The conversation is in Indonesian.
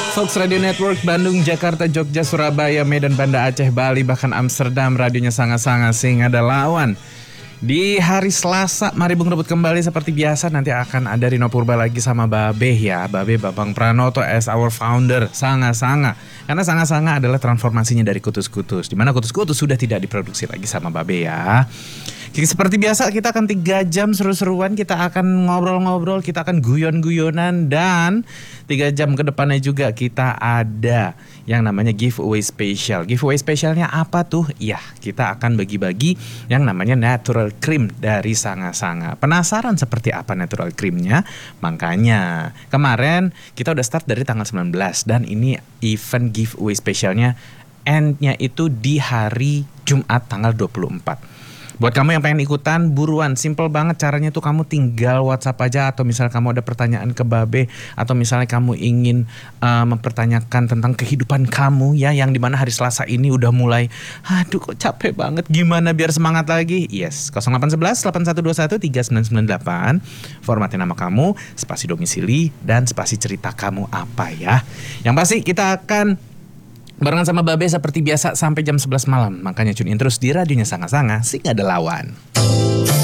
Fox Radio Network Bandung, Jakarta, Jogja, Surabaya, Medan, Banda Aceh, Bali, bahkan Amsterdam. Radionya sangat-sangat sing ada lawan. Di hari Selasa, mari Bung rebut kembali seperti biasa. Nanti akan ada Rino Purba lagi sama Babe ya. Babe Babang Pranoto as our founder. Sanga-sanga. Karena sanga-sanga adalah transformasinya dari kutus-kutus. Dimana kutus-kutus sudah tidak diproduksi lagi sama Babe ya. Seperti biasa kita akan 3 jam seru-seruan. Kita akan ngobrol-ngobrol, kita akan guyon-guyonan. Dan 3 jam ke depannya juga kita ada yang namanya giveaway special. Giveaway specialnya apa tuh? Ya, kita akan bagi-bagi yang namanya natural cream dari Sanga-Sanga. Penasaran seperti apa natural creamnya? Makanya kemarin kita udah start dari tanggal 19. Dan ini event giveaway specialnya endnya itu di hari Jumat tanggal 24. Buat kamu yang pengen ikutan, buruan. Simple banget caranya tuh, kamu tinggal WhatsApp aja. Atau misalnya kamu ada pertanyaan ke Babe, atau misalnya kamu ingin mempertanyakan tentang kehidupan kamu ya, yang dimana hari Selasa ini udah mulai, aduh kok capek banget, gimana biar semangat lagi? Yes, 0811 8121 3998. Formatnya nama kamu, spasi domisili, dan spasi cerita kamu apa ya. Yang pasti kita akan barengan sama Babe seperti biasa sampai jam 11 malam. Makanya tune in terus di radionya Sanga-Sanga, sing ada lawan.